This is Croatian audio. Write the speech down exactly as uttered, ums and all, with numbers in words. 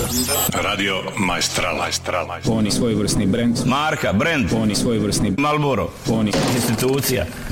Radio Maestral. Maestral. Poni svojevrsni brend. Marka, brend. Poni svojevrsni Marlboro. Poni institucija.